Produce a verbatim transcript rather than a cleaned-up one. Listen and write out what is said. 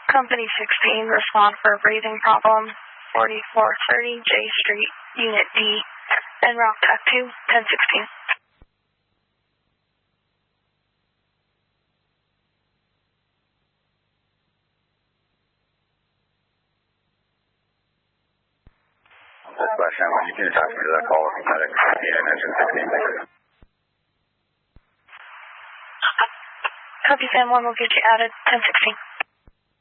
Company sixteen, respond for a breathing problem, forty-four thirty J Street, Unit D, en route to two, ten sixteen. Splash nine one, you can attach me to that call from medic, yeah, ten sixteen. Copy, Fan one will get you added, ten sixteen.